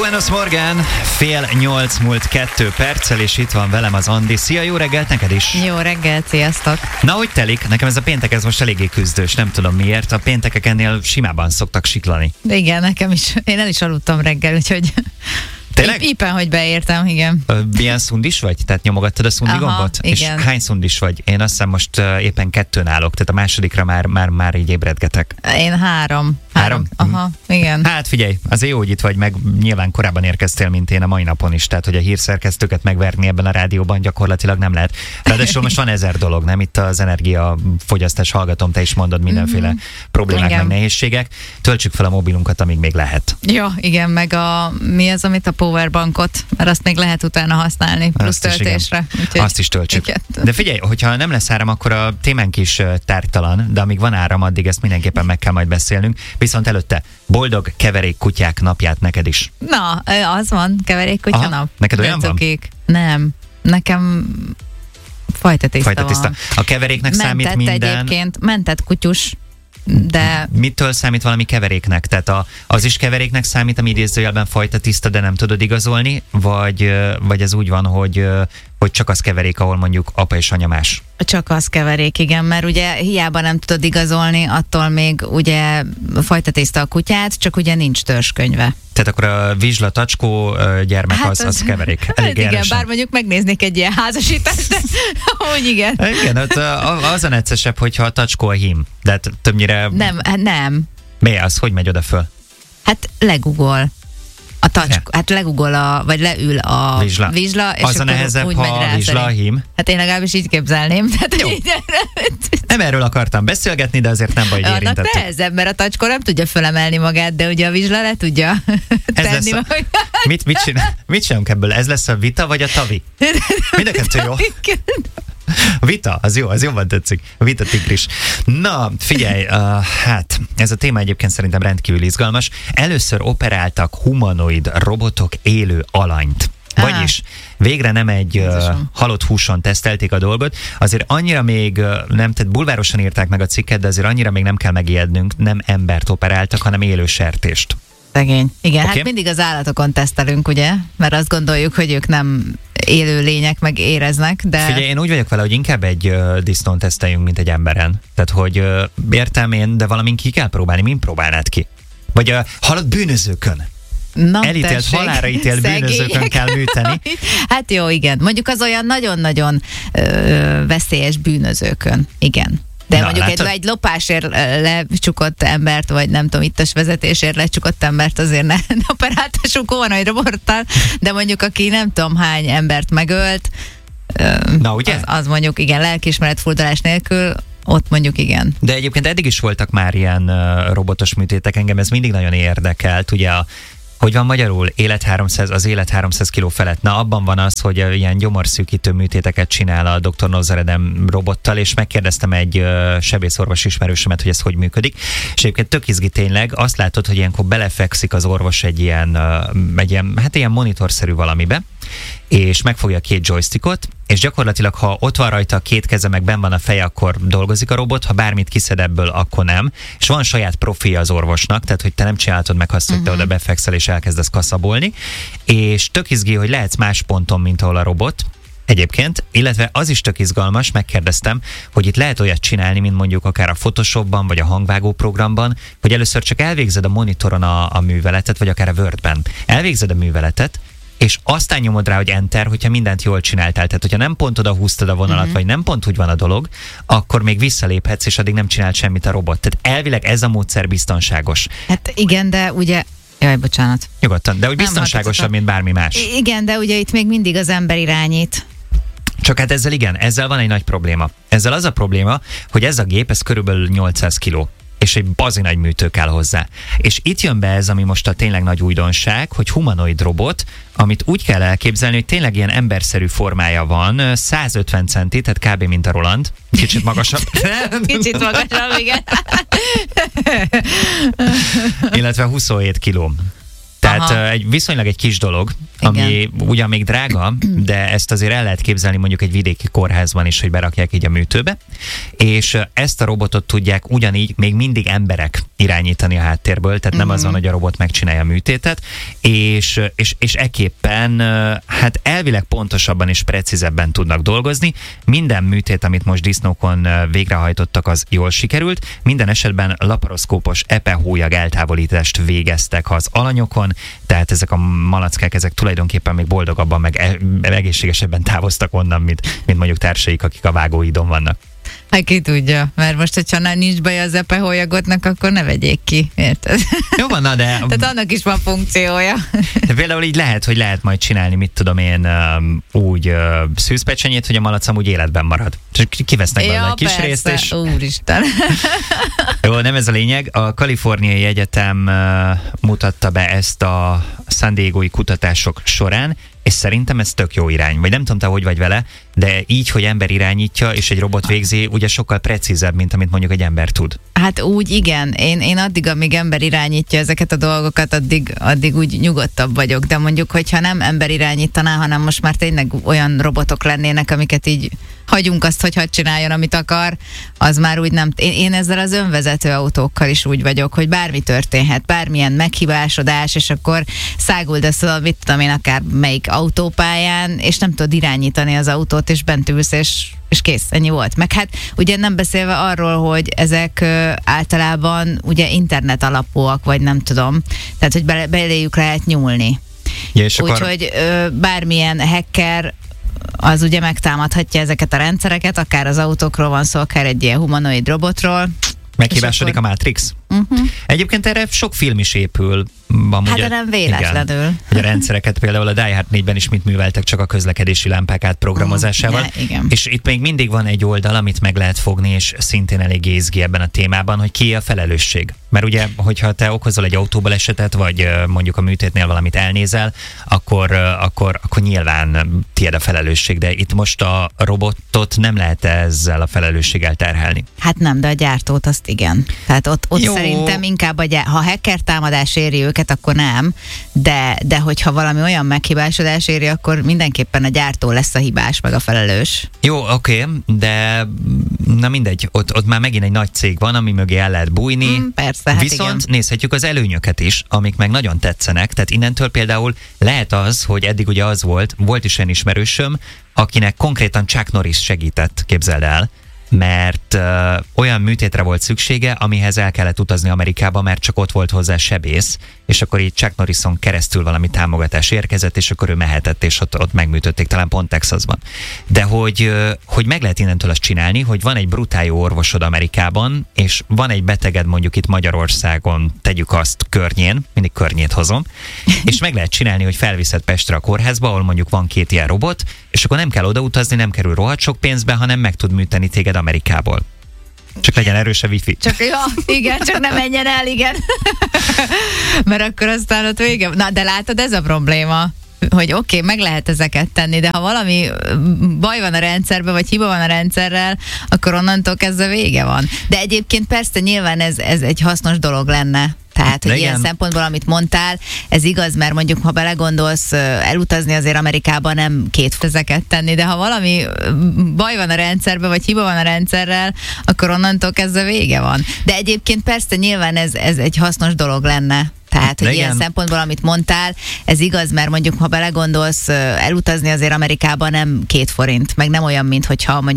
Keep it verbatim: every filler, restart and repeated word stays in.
Buenos Morgan, fél nyolc múlt kettő perccel, és itt van velem az Andi. Szia, jó reggelt neked is! Jó reggelt, sziasztok! Na, hogy telik? Nekem ez a péntek, ez most eléggé küzdős, nem tudom miért. A péntekek ennél simában szoktak siklani. De igen, nekem is. Én el is aludtam reggel, úgyhogy... Tényleg? Éppen, hogy beértem, igen. Milyen szundis vagy? Tehát nyomogattad a szundi Aha, gombot? igen. És hány szundis vagy? Én azt hiszem most uh, éppen kettőn állok, tehát a másodikra már, már, már így ébredgetek. Én három. Három? Aha, igen. Hát figyelj, azért jó, hogy itt vagy, meg nyilván korábban érkeztél, mint én a mai napon is, tehát hogy a hírszerkesztőket megverni ebben a rádióban gyakorlatilag nem lehet. Ráadásul most van ezer dolog, nem? Itt az energiafogyasztás hallgatom, te is mondod mindenféle mm-hmm. problémák, igen. meg nehézségek. Töltsük fel a mobilunkat, amíg még lehet. Ja, igen, meg a, mi az, amit a powerbankot, mert azt még lehet utána használni, plusz azt töltésre. Is, Úgyhogy, azt is töltsük. Igen. De figyelj, hogyha nem lesz áram, akkor a témánk is tártalan, de amíg van áram, addig ezt mindenképpen meg kell majd beszélnünk. Viszont előtte boldog keverékkutyák napját neked is. Na, az van, keverékkutya nap. Neked olyan van? Nem, nekem fajtatiszta Fajta tiszta. van. A keveréknek mentett számít minden... egyébként, mentett kutyus, de... Mitől számít valami keveréknek? Tehát a, az is keveréknek számít, ami idézőjelben fajta tiszta, de nem tudod igazolni? Vagy, vagy ez úgy van, hogy, hogy csak az keverék, ahol mondjuk apa és anya más? Csak az keverék, igen, mert ugye hiába nem tudod igazolni, attól még ugye fajta tiszta a kutyát, csak ugye nincs törzskönyve. Tehát akkor a vizsla, tacskó gyermek hát az, az, az keverék. Hát igen, bár mondjuk megnéznék egy ilyen házasítást, de hogy igen. Igen, hát az a neccesebb, hogyha a tacskó a hím. De hát többnyire... Nem, nem. Mi az? Hogy megy oda föl? Hát legugol. A tacskó, hát legugol, a, vagy leül a vizsla, vizsla és az a nehezebb, úgy ha megy rá a vizsla a hím. Hát én legalábbis így képzelném. Tehát jó. Így... Nem erről akartam beszélgetni, de azért nem baj, hogy érintettük. Annak nehezebb, mert a tacskó nem tudja fölemelni magát, de ugye a vizsla le tudja ez tenni. A... Mit, mit, csinál, mit csinálunk ebből? Ez lesz a vita, vagy a tavi? Mind a kettő jó. Vita, az jó, az jobban tetszik. Vita tigris. Na, figyelj, uh, hát ez a téma egyébként szerintem rendkívül izgalmas. Először operáltak humanoid robotok élő alanyt. Vagyis végre nem egy uh, halott húson tesztelték a dolgot, azért annyira még uh, nem, tehát bulvárosan írták meg a cikket, de azért annyira még nem kell megijednünk, nem embert operáltak, hanem élő sertést. Szegény. Igen, okay. Hát mindig az állatokon tesztelünk, ugye? Mert azt gondoljuk, hogy ők nem élő lények, meg éreznek, de... Figyelj, én úgy vagyok vele, hogy inkább egy uh, disznón teszteljünk, mint egy emberen. Tehát, hogy uh, értem én, de valamin ki kell próbálni, mint próbálnád ki? Vagy uh, halott bűnözőkön? Na, elítélt, tessék, halálra ítélt bűnözőkön kell műteni. Hát jó, igen. Mondjuk az olyan nagyon-nagyon ö, veszélyes bűnözőkön. Igen. De Na, mondjuk egy, egy lopásért lecsukott embert, vagy nem tudom, ittas vezetésért lecsukott embert azért ne operáltassuk humanoid robottal, de mondjuk aki nem tudom hány embert megölt, Na, ugye? Az, az mondjuk igen, lelkiismeret furdalás nélkül, ott mondjuk igen. De egyébként eddig is voltak már ilyen uh, robotos műtétek, engem ez mindig nagyon érdekelt, ugye a hogy van magyarul? Élet háromszáz, az élet háromszáz kiló felett. Na, abban van az, hogy ilyen gyomorszűkítő műtéteket csinál a doktor Nozeredem robottal, és megkérdeztem egy uh, sebészorvos ismerősömet, hogy ez hogy működik. És egyébként tök izgi tényleg, azt látod, hogy ilyenkor belefekszik az orvos egy ilyen, uh, egy ilyen, hát ilyen monitorszerű valamibe, és megfogja a két joystickot, és gyakorlatilag, ha ott van rajta a két keze, meg benn van a feje, akkor dolgozik a robot, ha bármit kiszed ebből, akkor nem. És van saját profilja az orvosnak, tehát hogy te nem csináltad meg azt, hogy uh-huh. te oda befekszel és elkezdesz kaszabolni. És tök izgi, hogy lehetsz más ponton, mint ahol a robot, egyébként, illetve az is tök izgalmas, megkérdeztem, hogy itt lehet olyat csinálni, mint mondjuk akár a Photoshopban, vagy a hangvágó programban, hogy először csak elvégzed a monitoron a, a műveletet, vagy akár a Wordben. Elvégzed a műveletet, és aztán nyomod rá, hogy enter, hogyha mindent jól csináltál. Tehát, hogyha nem pont oda húztad a vonalat, uh-huh. vagy nem pont úgy van a dolog, akkor még visszaléphetsz, és addig nem csinált semmit a robot. Tehát elvileg ez a módszer biztonságos. Hát igen, de ugye... Jaj, bocsánat. Nyugodtan, de úgy biztonságosabb, mint bármi más. Igen, de ugye itt még mindig az ember irányít. Csak hát ezzel igen, ezzel van egy nagy probléma. Ezzel az a probléma, hogy ez a gép, ez körülbelül nyolcszáz kiló. És egy bazi nagy műtő kell hozzá. És itt jön be ez, ami most a tényleg nagy újdonság, hogy humanoid robot, amit úgy kell elképzelni, hogy tényleg ilyen emberszerű formája van, száz ötven centi, tehát kb. Mint a Roland. Kicsit magasabb. Kicsit magasabb, igen. Illetve huszonhét kiló. Tehát Aha. egy viszonylag egy kis dolog, Igen. ami ugyan még drága, de ezt azért el lehet képzelni mondjuk egy vidéki kórházban is, hogy berakják így a műtőbe, és ezt a robotot tudják ugyanígy még mindig emberek irányítani a háttérből, tehát nem Mhm. az van, hogy a robot megcsinálja a műtétet, és, és, és ekképpen hát elvileg pontosabban és precízebben tudnak dolgozni. Minden műtét, amit most disznókon végrehajtottak, az jól sikerült. Minden esetben laparoszkópos epehólyag eltávolítást végeztek az alanyokon, tehát ezek a malackák, ezek tulajdonképpen még boldogabban, meg e- egészségesebben távoztak onnan, mint, mint mondjuk társaik, akik a vágóidon vannak. Hát ki tudja, mert most, hogyha nem nincs baj az epehólyagotnak, akkor ne vegyék ki, érted? Jó van, na de... Tehát annak is van funkciója. De például így lehet, hogy lehet majd csinálni, mit tudom én, um, úgy uh, szűzpecsenyét, hogy a malac amúgy életben marad. Csak kivesznek belőle egy kis persze. részt, és... Úristen. Jó, nem ez a lényeg. A Kaliforniai Egyetem uh, mutatta be ezt a San Diegói kutatások során, és szerintem ez tök jó irány. Vagy nem tudom, te hogy vagy vele, de így, hogy ember irányítja, és egy robot végzi, ugye sokkal precízebb, mint amit mondjuk egy ember tud. Hát úgy igen, én, én addig, amíg ember irányítja ezeket a dolgokat, addig, addig úgy nyugodtabb vagyok, de mondjuk, hogyha nem ember irányítaná, hanem most már tényleg olyan robotok lennének, amiket így hagyunk azt, hogy hadd csináljon, amit akar, az már úgy nem... Én, én ezzel az önvezető autókkal is úgy vagyok, hogy bármi történhet, bármilyen meghibásodás, és akkor száguldasz, mit tudom én, akár melyik autópályán, és nem tudod irányítani az autót, és bent ülsz, és, és kész, ennyi volt. Meg hát ugye nem beszélve arról, hogy ezek ö, általában ugye internet alapúak, vagy nem tudom, tehát hogy bele, beléjük lehet nyúlni. Ja, és akkor... Úgyhogy ö, bármilyen hacker az ugye megtámadhatja ezeket a rendszereket, akár az autókról van szó, akár egy ilyen humanoid robotról. Meghibásodik akkor... a Matrix? Uh-huh. Egyébként erre sok film is épül. Amúgy Hát de a- nem véletlenül. Igen, hogy a rendszereket például a Die Hard négyben is mit műveltek, csak a közlekedési lámpák átprogramozásával. Uh, igen. És itt még mindig van egy oldal, amit meg lehet fogni, és szintén elég izgi ebben a témában, hogy ki a felelősség. Mert ugye, hogyha te okozol egy autóbalesetet, vagy ö, mondjuk a műtétnél valamit elnézel, akkor, ö, akkor, akkor nyilván tiéd a felelősség, de itt most a robotot nem lehet ezzel a felelősséggel terhelni. Hát nem, de a gyártót azt igen. Tehát ott, ott Jó. szerintem inkább, a gyár... ha hacker támadás éri őket, akkor nem, de, de hogyha valami olyan meghibásodás éri, akkor mindenképpen a gyártó lesz a hibás, meg a felelős. Jó, oké, de na mindegy, ott, ott már megint egy nagy cég van, ami mögé el lehet bújni. Mm, persze, hát Viszont igen. nézhetjük az előnyöket is, amik meg nagyon tetszenek. Tehát innentől például lehet az, hogy eddig ugye az volt, volt is olyan ismerősöm, akinek konkrétan Chuck Norris segített, képzeld el, mert uh, olyan műtétre volt szüksége, amihez el kellett utazni Amerikába, mert csak ott volt hozzá sebész, és akkor így Chuck Norrison keresztül valami támogatás érkezett, és akkor ő mehetett, és ott, ott megműtötték, talán pont Texasban. De hogy, uh, hogy meg lehet innentől azt csinálni, hogy van egy brutál jó orvosod Amerikában, és van egy beteged mondjuk itt Magyarországon, tegyük azt környén, mindig környét hozom, és meg lehet csinálni, hogy felviszed Pestre a kórházba, ahol mondjuk van két ilyen robot, és akkor nem kell odautazni, nem kerül rohadt sok pénzbe, hanem meg tud műteni téged Amerikából. Csak legyen erős a wifi. Csak ja, igen, csak ne menjen el, igen. Mert akkor aztán ott vége. Na, de látod, ez a probléma, hogy oké, okay, meg lehet ezeket tenni, de ha valami baj van a rendszerben, vagy hiba van a rendszerrel, akkor onnantól kezdve vége van. De egyébként persze nyilván ez, ez egy hasznos dolog lenne. Tehát, hogy de ilyen igen. szempontból, amit mondtál, ez igaz, mert mondjuk, ha belegondolsz, elutazni azért Amerikában nem két ezeket tenni, de ha valami baj van a rendszerben, vagy hiba van a rendszerrel, akkor onnantól kezdve vége van. De egyébként persze nyilván ez, ez egy hasznos dolog lenne. Tehát, hogy de ilyen igen. szempontból, amit mondtál, ez igaz, mert mondjuk, ha belegondolsz, elutazni azért Amerikában nem két forint, meg nem olyan, mint hogyha mondjuk